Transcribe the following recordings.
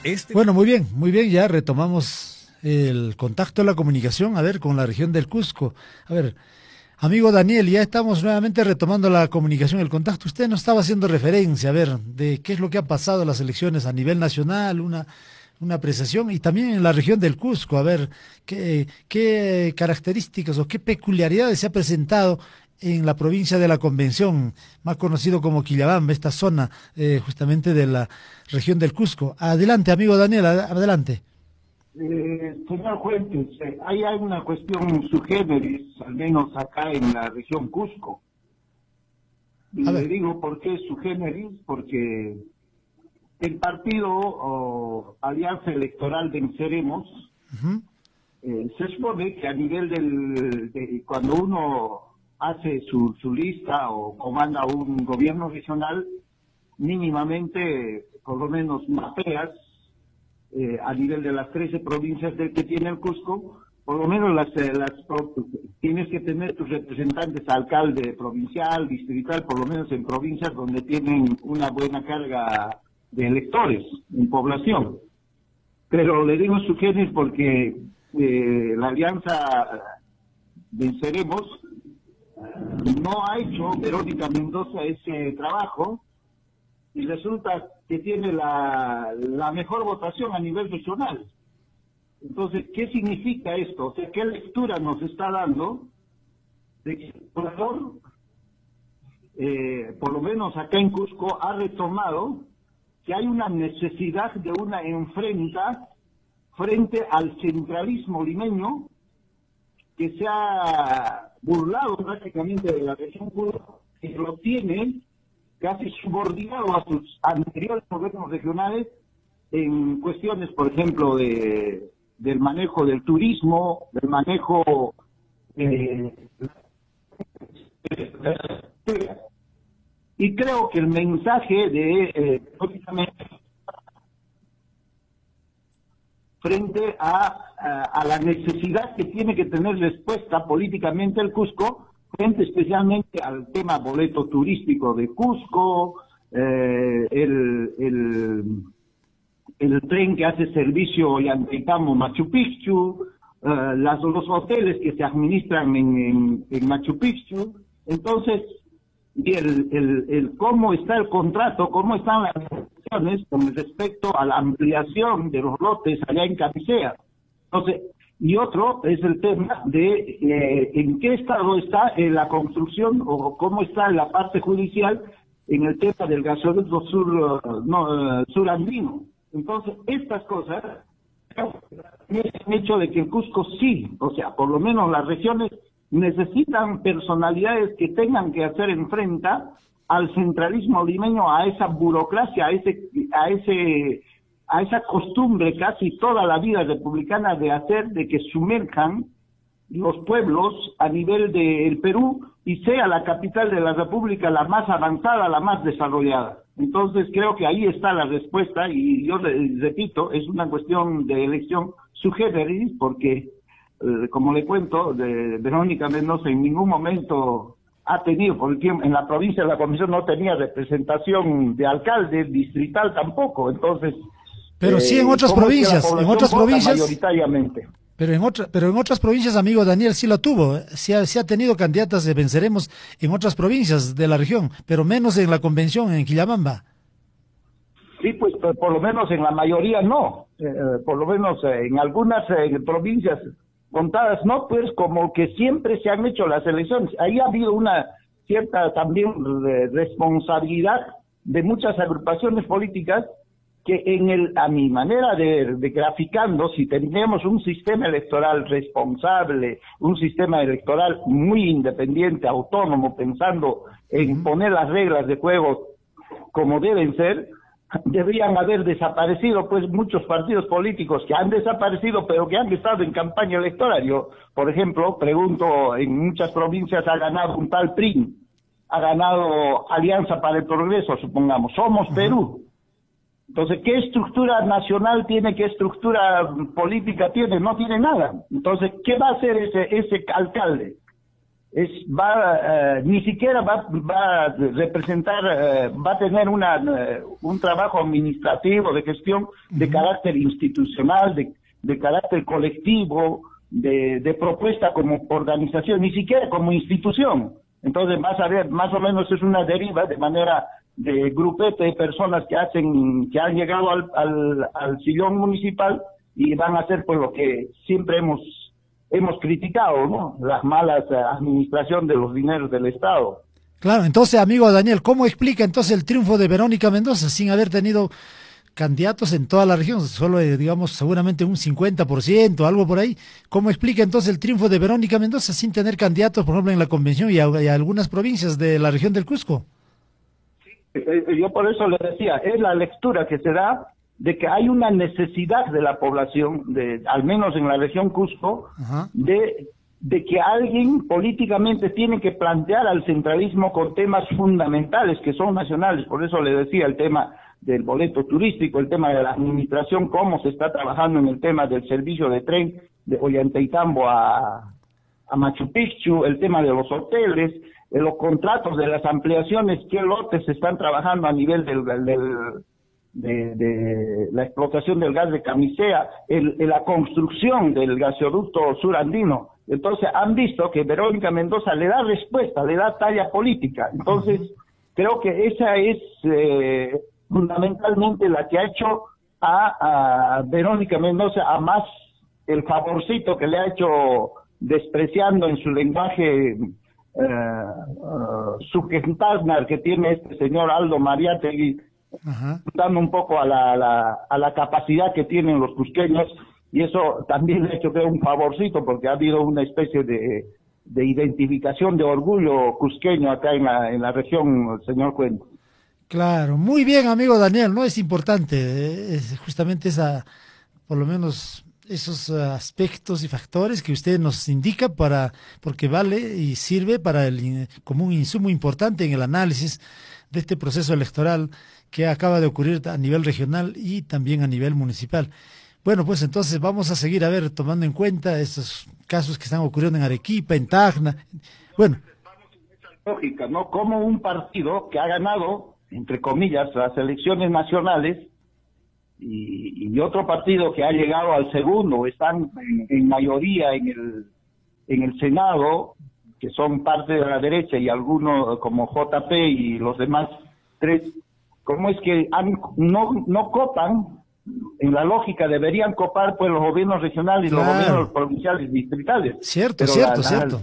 Bueno, muy bien, ya retomamos el contacto, la comunicación, a ver, con la región del Cusco. A ver, amigo Daniel, ya estamos nuevamente retomando la comunicación, el contacto. Usted nos estaba haciendo referencia, a ver, de qué es lo que ha pasado en las elecciones a nivel nacional, una apreciación, y también en la región del Cusco, a ver, qué características o qué peculiaridades se ha presentado en la provincia de la Convención, más conocido como Quillabamba, esta zona justamente de la región del Cusco. Adelante, amigo Daniel, adelante. Señor Fuentes, hay una cuestión sui generis, al menos acá en la región Cusco. Y le digo por qué sui generis, porque el partido o Alianza Electoral Venceremos, se supone que a nivel cuando uno hace su lista o comanda un gobierno regional, mínimamente, por lo menos mapeas a nivel de las 13 provincias que tiene el Cusco, por lo menos tienes que tener tus representantes alcalde provincial, distrital, por lo menos en provincias donde tienen una buena carga de electores en población. Pero le digo su genes porque la Alianza Venceremos no ha hecho Verónica Mendoza ese trabajo y resulta que tiene la mejor votación a nivel regional. Entonces, ¿qué significa esto? O sea, ¿qué lectura nos está dando de que el Ecuador, por lo menos acá en Cusco, ha retomado que hay una necesidad de una enfrenta frente al centralismo limeño que se ha burlado prácticamente de la región Cusco, que lo tiene casi subordinado a sus anteriores gobiernos regionales en cuestiones, por ejemplo, del manejo del turismo, del manejo y creo que el mensaje frente a la necesidad que tiene que tener respuesta políticamente el Cusco, frente especialmente al tema boleto turístico de Cusco, el tren que hace servicio Ollantaytambo-Machu Picchu, los hoteles que se administran en Machu Picchu. Entonces, y el cómo está el contrato, cómo están las negociaciones con respecto a la ampliación de los lotes allá en Camisea. Entonces, y otro es el tema de en qué estado está la construcción o cómo está la parte judicial en el tema del gasoducto surandino. Entonces, estas cosas han hecho de que el Cusco sí, o sea, por lo menos las regiones necesitan personalidades que tengan que hacer enfrenta al centralismo limeño, a esa burocracia, a esa costumbre casi toda la vida republicana de hacer de que sumerjan los pueblos a nivel del Perú y sea la capital de la República la más avanzada, la más desarrollada. Entonces creo que ahí está la respuesta y yo repito, es una cuestión de elección sui generis porque, como le cuento, Verónica Mendoza en ningún momento ha tenido, porque en la provincia de la Convención no tenía representación de alcalde, distrital tampoco, entonces... Pero sí en otras provincias, mayoritariamente. Pero en otras provincias, amigo Daniel, sí la tuvo, sí ha tenido candidatas de Venceremos en otras provincias de la región, pero menos en la Convención, en Quillabamba. Sí, pues por lo menos en la mayoría no, por lo menos en algunas provincias contadas no, pues como que siempre se han hecho las elecciones. Ahí ha habido una cierta también responsabilidad de muchas agrupaciones políticas que a mi manera de graficando, si tenemos un sistema electoral responsable, un sistema electoral muy independiente, autónomo, pensando en poner las reglas de juego como deben ser, deberían haber desaparecido pues muchos partidos políticos que han desaparecido pero que han estado en campaña electoral. Yo, por ejemplo, pregunto, en muchas provincias ha ganado un tal PRI, ha ganado Alianza para el Progreso, supongamos, Somos Perú. Entonces, ¿qué estructura nacional tiene? ¿Qué estructura política tiene? No tiene nada. Entonces, ¿qué va a hacer ese alcalde? ni siquiera va a representar, va a tener un trabajo administrativo de gestión de carácter institucional, de carácter colectivo, de propuesta como organización, ni siquiera como institución. Entonces vas a ver, más o menos es una deriva de manera de grupete de personas que han llegado al sillón municipal y van a hacer pues lo que siempre hemos criticado, ¿no? Las malas administración de los dineros del Estado. Claro, entonces, amigo Daniel, ¿cómo explica entonces el triunfo de Verónica Mendoza sin haber tenido candidatos en toda la región? Solo, digamos, seguramente un 50%, algo por ahí. ¿Cómo explica entonces el triunfo de Verónica Mendoza sin tener candidatos, por ejemplo, en la convención y algunas provincias de la región del Cusco? Yo por eso le decía, es la lectura que se da de que hay una necesidad de la población, al menos en la región Cusco, de que alguien políticamente tiene que plantear al centralismo con temas fundamentales que son nacionales. Por eso le decía el tema del boleto turístico, el tema de la administración, cómo se está trabajando en el tema del servicio de tren de Ollantaytambo a Machu Picchu, el tema de los hoteles, de los contratos de las ampliaciones, qué lotes se están trabajando a nivel de la explotación del gas de Camisea, la construcción del gasoducto surandino. Entonces han visto que Verónica Mendoza le da respuesta, le da talla política. Entonces creo que esa es fundamentalmente la que ha hecho a Verónica Mendoza, a más el favorcito que le ha hecho despreciando en su lenguaje subgental que tiene este señor Aldo Mariátegui, dando un poco a la capacidad que tienen los cusqueños, y eso también le ha hecho, creo, un favorcito, porque ha habido una especie de identificación, de orgullo cusqueño acá en la región, señor Cuento. Claro, muy bien, amigo Daniel, ¿no? Es importante, es justamente por lo menos esos aspectos y factores que usted nos indica porque vale y sirve como un insumo importante en el análisis de este proceso electoral que acaba de ocurrir a nivel regional y también a nivel municipal. Bueno, pues entonces vamos a seguir tomando en cuenta esos casos que están ocurriendo en Arequipa, en Tacna. Bueno. Lógica, ¿no? Como un partido que ha ganado, entre comillas, las elecciones nacionales y otro partido que ha llegado al segundo, están en mayoría en el Senado, que son parte de la derecha, y algunos como JP y los demás tres, ¿cómo es que no copan? En la lógica deberían copar pues los gobiernos regionales y los gobiernos provinciales distritales. Cierto, pero cierto.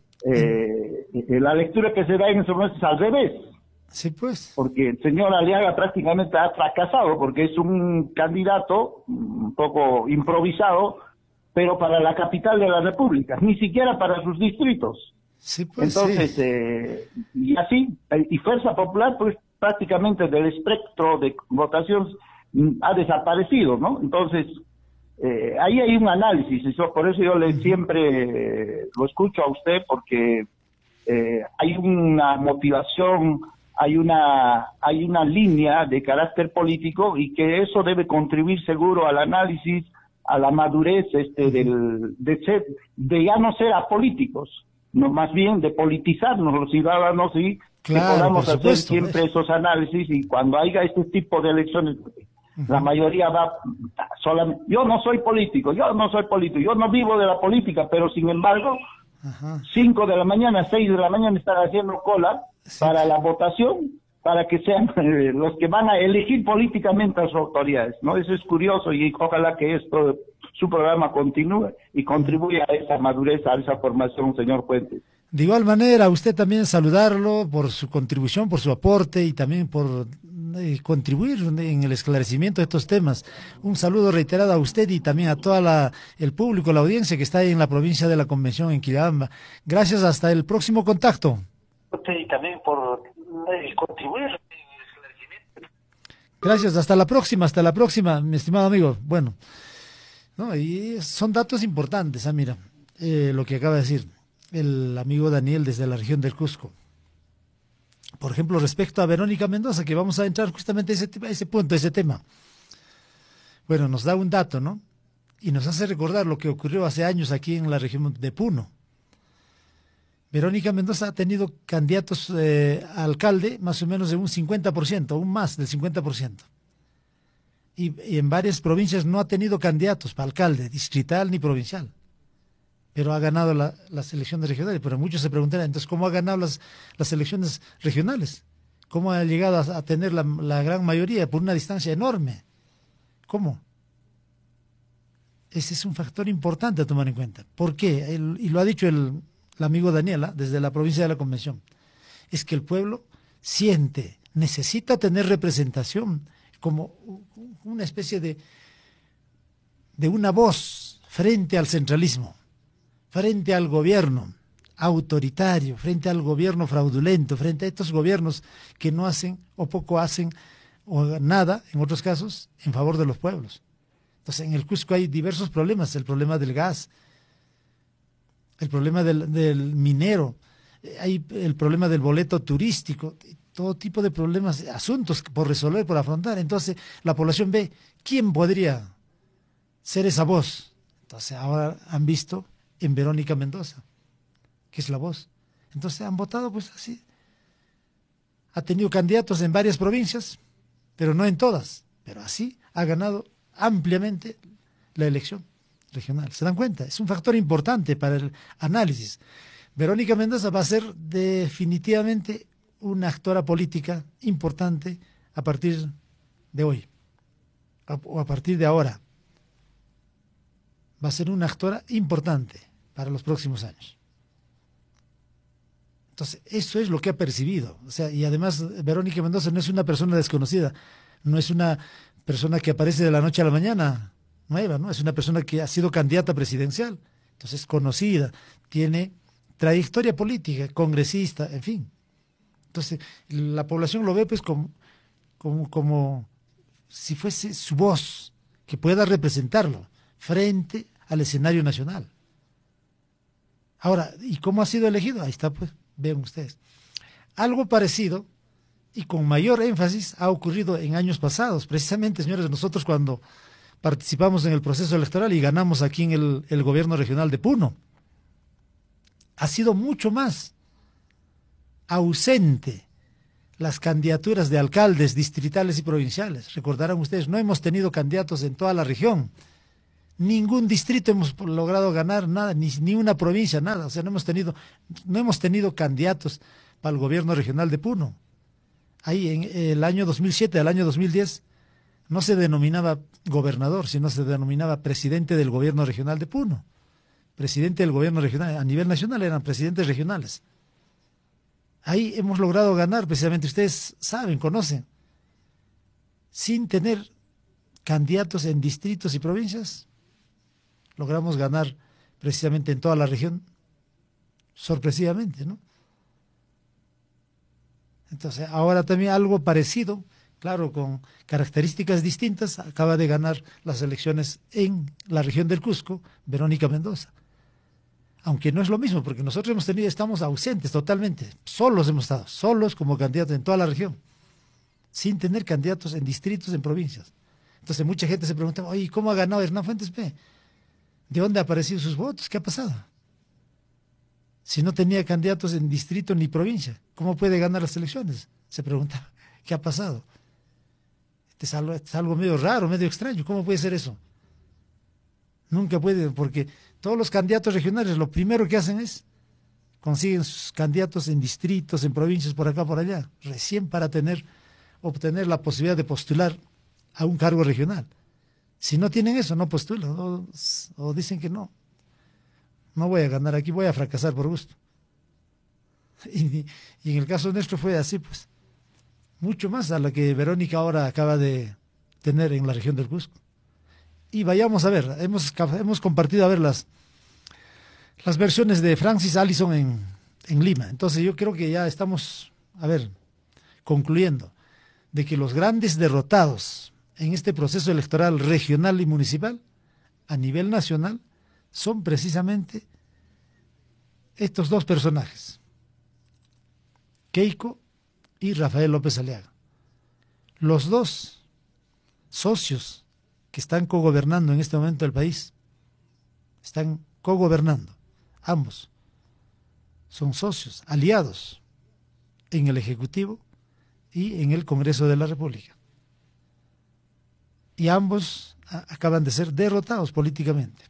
La lectura que se da en esos meses es al revés. Sí, pues. Porque el señor Aliaga prácticamente ha fracasado, porque es un candidato un poco improvisado, pero para la capital de la República, ni siquiera para sus distritos. Sí, pues. Entonces, y así, y Fuerza Popular, pues prácticamente del espectro de votación ha desaparecido, ¿no? Entonces, ahí hay un análisis, por eso yo siempre lo escucho a usted, porque hay una motivación, hay una línea de carácter político, y que eso debe contribuir seguro al análisis, a la madurez de ya no ser apolíticos, no, más bien de politizarnos los ciudadanos, y que podamos hacer siempre esos análisis, y cuando haya este tipo de elecciones, la mayoría va solamente. Yo no soy político, yo no vivo de la política, pero sin embargo 5 de la mañana, 6 de la mañana están haciendo cola para la votación, para que sean los que van a elegir políticamente a sus autoridades, ¿no? Eso es curioso, y ojalá que su programa continúe y contribuya a esa madurez, a esa formación, señor Puente. De igual manera, usted también saludarlo por su contribución, por su aporte, y también por contribuir en el esclarecimiento de estos temas. Un saludo reiterado a usted y también a toda el público, la audiencia que está ahí en la provincia de la Convención en Quillabamba. Gracias, hasta el próximo contacto. Y también por contribuir en el esclarecimiento. Gracias, hasta la próxima, mi estimado amigo. Bueno, no, y son datos importantes, mira, lo que acaba de decir el amigo Daniel desde la región del Cusco. Por ejemplo, respecto a Verónica Mendoza, que vamos a entrar justamente a ese punto, a ese tema. Bueno, nos da un dato, ¿no? Y nos hace recordar lo que ocurrió hace años aquí en la región de Puno. Verónica Mendoza ha tenido candidatos a alcalde más o menos de un 50%, aún más del 50%. Y en varias provincias no ha tenido candidatos para alcalde, distrital ni provincial. Pero ha ganado las elecciones regionales. Pero muchos se preguntarán, entonces, ¿cómo ha ganado las elecciones regionales? ¿Cómo ha llegado a tener la gran mayoría por una distancia enorme? ¿Cómo? Ese es un factor importante a tomar en cuenta. ¿Por qué? Y lo ha dicho el amigo Daniela desde la provincia de la Convención. Es que el pueblo siente, necesita tener representación como una especie de una voz frente al centralismo, frente al gobierno autoritario, frente al gobierno fraudulento, frente a estos gobiernos que no hacen o poco hacen o nada, en otros casos, en favor de los pueblos. Entonces, en el Cusco hay diversos problemas, el problema del gas, el problema del minero, hay el problema del boleto turístico, todo tipo de problemas, asuntos por resolver, por afrontar. Entonces, la población ve quién podría ser esa voz. Entonces, ahora han visto en Verónica Mendoza, que es la voz. Entonces, han votado pues así. Ha tenido candidatos en varias provincias, pero no en todas. Pero así ha ganado ampliamente la elección regional. ¿Se dan cuenta? Es un factor importante para el análisis. Verónica Mendoza va a ser definitivamente una actora política importante a partir de hoy, o a partir de ahora. Va a ser una actora importante para los próximos años. Entonces, eso es lo que ha percibido. O sea, y además, Verónica Mendoza no es una persona desconocida, no es una persona que aparece de la noche a la mañana, nueva, ¿no? Es una persona que ha sido candidata presidencial, entonces es conocida, tiene trayectoria política, congresista, en fin. Entonces, la población lo ve pues como si fuese su voz, que pueda representarlo frente al escenario nacional. Ahora, ¿y cómo ha sido elegido? Ahí está, pues, ven ustedes. Algo parecido y con mayor énfasis ha ocurrido en años pasados. Precisamente, señores, nosotros cuando participamos en el proceso electoral y ganamos aquí en el gobierno regional de Puno, ha sido mucho más ausente las candidaturas de alcaldes distritales y provinciales. Recordarán ustedes, no hemos tenido candidatos en toda la región. Ningún distrito hemos logrado ganar nada, ni una provincia, nada. O sea, no hemos tenido candidatos para el gobierno regional de Puno. Ahí en el año 2007, al año 2010, no se denominaba gobernador, sino se denominaba presidente del gobierno regional de Puno. Presidente del gobierno regional, a nivel nacional eran presidentes regionales. Ahí hemos logrado ganar, precisamente, ustedes saben, conocen, sin tener candidatos en distritos y provincias, logramos ganar precisamente en toda la región, sorpresivamente, ¿no? Entonces, ahora también algo parecido, claro, con características distintas, acaba de ganar las elecciones en la región del Cusco, Verónica Mendoza. Aunque no es lo mismo, porque nosotros estamos ausentes totalmente, solos hemos estado, solos como candidatos en toda la región, sin tener candidatos en distritos, en provincias. Entonces mucha gente se pregunta, oye, ¿cómo ha ganado Hernán Fuentes P? ¿De dónde han aparecido sus votos? ¿Qué ha pasado? Si no tenía candidatos en distrito ni provincia, ¿cómo puede ganar las elecciones? Se preguntaba, ¿qué ha pasado? Es algo medio raro, medio extraño, ¿cómo puede ser eso? Nunca puede, porque todos los candidatos regionales lo primero que hacen es consiguen sus candidatos en distritos, en provincias, por acá, por allá, recién para obtener la posibilidad de postular a un cargo regional. Si no tienen eso, no postulan, o dicen que no voy a ganar aquí, voy a fracasar por gusto. Y en el caso nuestro fue así, pues, mucho más a la que Verónica ahora acaba de tener en la región del Cusco. Y vayamos a ver, hemos compartido a ver las versiones de Francis Allison en Lima. Entonces yo creo que ya estamos, concluyendo, de que los grandes derrotados en este proceso electoral regional y municipal, a nivel nacional, son precisamente estos dos personajes, Keiko y Rafael López Aliaga. Los dos socios que están cogobernando en este momento el país, están cogobernando, ambos. son socios, aliados en el Ejecutivo y en el Congreso de la República. Y ambos acaban de ser derrotados políticamente.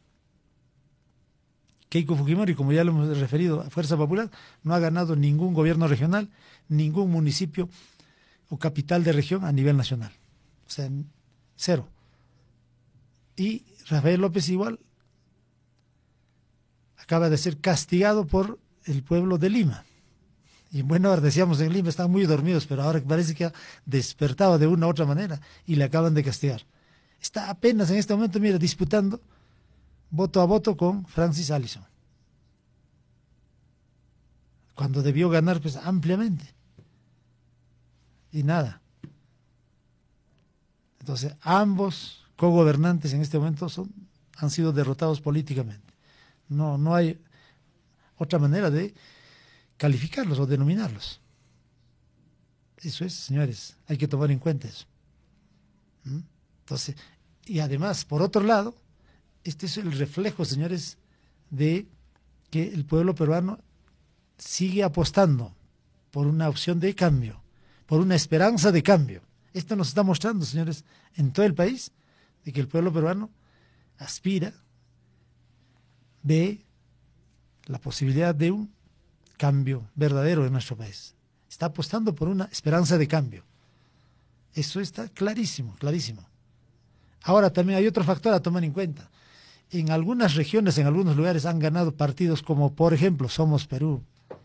Keiko Fujimori, como ya lo hemos referido, a Fuerza Popular, no ha ganado ningún gobierno regional, ningún municipio o capital de región a nivel nacional. O sea, cero. Y Rafael López igual acaba de ser castigado por el pueblo de Lima. Y bueno, ahora decíamos en Lima están muy dormidos, pero ahora parece que ha despertado de una u otra manera y le acaban de castigar. Está apenas en este momento, mira, disputando voto a voto con Francis Allison, cuando debió ganar pues ampliamente. Y nada. Entonces, ambos cogobernantes en este momento han sido derrotados políticamente. No hay otra manera de calificarlos o denominarlos. Eso es, señores, hay que tomar en cuenta eso. Entonces, y además, por otro lado, este es el reflejo, señores, de que el pueblo peruano sigue apostando por una opción de cambio, por una esperanza de cambio. Esto nos está mostrando, señores, en todo el país, de que el pueblo peruano aspira, ve la posibilidad de un cambio verdadero en nuestro país. Está apostando por una esperanza de cambio. Eso está clarísimo, clarísimo. Ahora también hay otro factor a tomar en cuenta. En algunas regiones, en algunos lugares han ganado partidos como, por ejemplo, Somos Perú,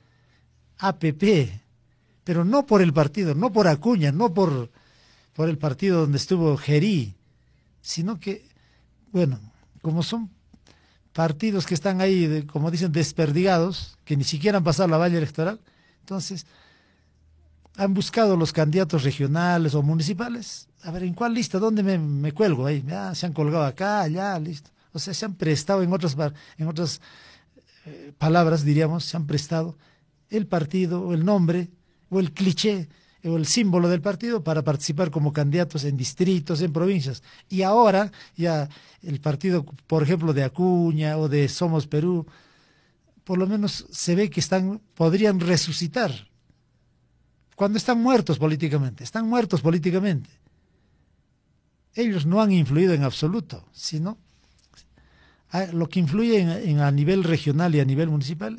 APP, pero no por el partido, no por Acuña, no por el partido donde estuvo Gerí, sino que, bueno, como son partidos que están ahí, como dicen, desperdigados, que ni siquiera han pasado la valla electoral, entonces han buscado los candidatos regionales o municipales, a ver, ¿en cuál lista? ¿Dónde me cuelgo ahí? Ya, se han colgado acá, allá, listo. O sea, se han prestado en otras palabras, diríamos, se han prestado el partido, o el nombre, o el cliché, o el símbolo del partido para participar como candidatos en distritos, en provincias. Y ahora ya el partido, por ejemplo, de Acuña o de Somos Perú, por lo menos se ve que podrían resucitar cuando están muertos políticamente, Ellos no han influido en absoluto, sino lo que influye a nivel regional y a nivel municipal